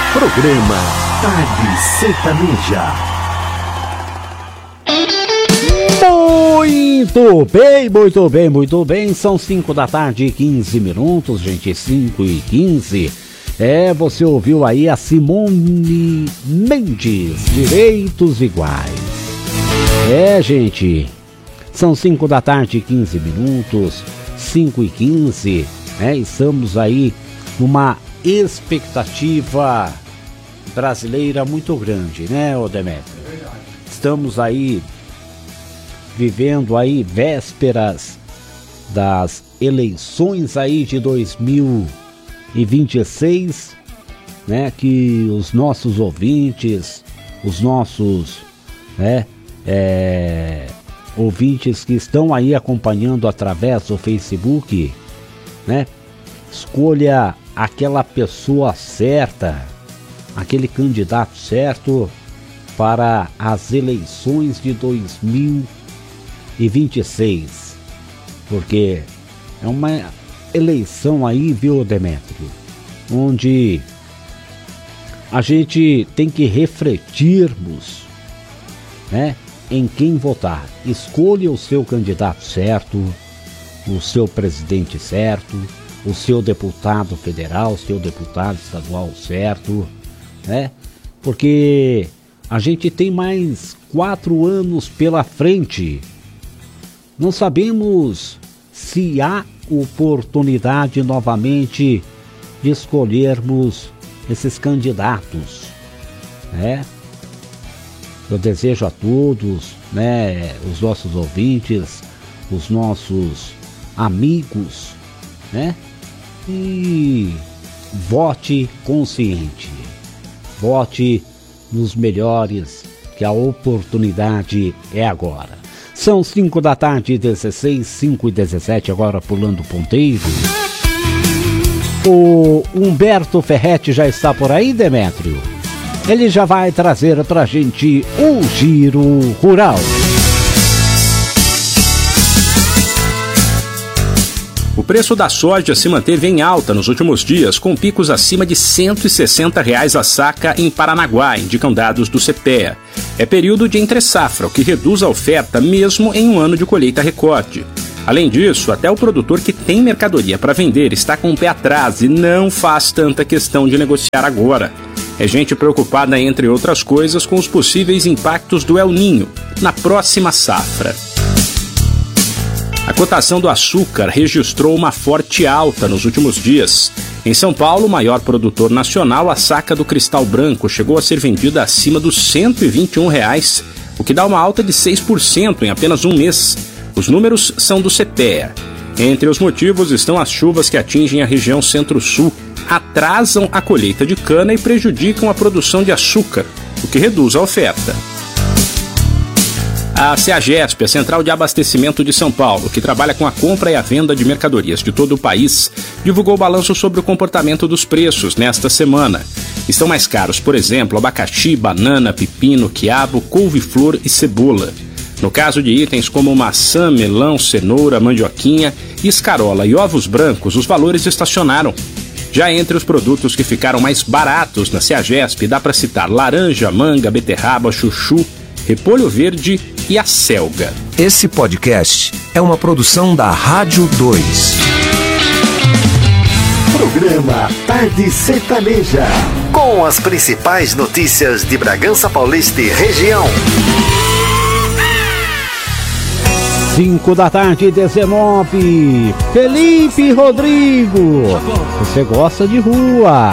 Programa Tarde Sertaneja. Muito bem. São 5 da tarde e 15 minutos, gente. 5h15. Você ouviu aí a Simone Mendes, Direitos Iguais. Gente. São 5 da tarde e 15 minutos. 5h15. Estamos aí numa expectativa brasileira muito grande, né, Demetrio? Estamos aí vivendo aí vésperas das eleições aí de 2026, né, que os nossos ouvintes, os nossos, ouvintes que estão aí acompanhando através do Facebook, né, escolha aquela pessoa certa, aquele candidato certo para as eleições de 2026, porque é uma eleição aí, viu, Demetrio, onde a gente tem que refletirmos, né, em quem votar. Escolha o seu candidato certo, o seu presidente certo, o seu deputado federal, o seu deputado estadual certo, né? Porque a gente tem mais 4 anos pela frente. Não sabemos se há oportunidade novamente de escolhermos esses candidatos, né? Eu desejo a todos, né, os nossos ouvintes, os nossos amigos, né? E vote consciente, vote nos melhores, que a oportunidade é agora. São 5 da tarde, 16, 5h17, agora pulando ponteiro. O Humberto Ferretti já está por aí, Demetrio? Ele já vai trazer pra gente o Giro Rural. O preço da soja se manteve em alta nos últimos dias, com picos acima de R$ 160 a saca em Paranaguá, indicam dados do CPEA. É período de entre-safra, o que reduz a oferta mesmo em um ano de colheita recorde. Além disso, até o produtor que tem mercadoria para vender está com o pé atrás e não faz tanta questão de negociar agora. É gente preocupada, entre outras coisas, com os possíveis impactos do El Niño na próxima safra. A cotação do açúcar registrou uma forte alta nos últimos dias. Em São Paulo, o maior produtor nacional, a saca do cristal branco chegou a ser vendida acima dos R$ 121, o que dá uma alta de 6% em apenas um mês. Os números são do CPEA. Entre os motivos estão as chuvas que atingem a região centro-sul, atrasam a colheita de cana e prejudicam a produção de açúcar, o que reduz a oferta. A CEAGESP, a Central de Abastecimento de São Paulo, que trabalha com a compra e a venda de mercadorias de todo o país, divulgou o balanço sobre o comportamento dos preços nesta semana. Estão mais caros, por exemplo, abacaxi, banana, pepino, quiabo, couve-flor e cebola. No caso de itens como maçã, melão, cenoura, mandioquinha, escarola e ovos brancos, os valores estacionaram. Já entre os produtos que ficaram mais baratos na CEAGESP, dá para citar laranja, manga, beterraba, chuchu, repolho verde e a selga. Esse podcast é uma produção da Rádio 2. Programa Tarde Sertaneja. Com as principais notícias de Bragança Paulista e região. 5 da tarde, 19. Felipe Rodrigo. Você gosta de rua?